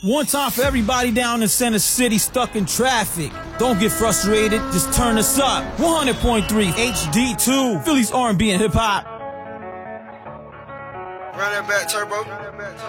One time for everybody down in Center City stuck in traffic. Don't get frustrated, just turn us up. 100.3 HD2, Philly's R&B and hip hop. Run that back, Turbo.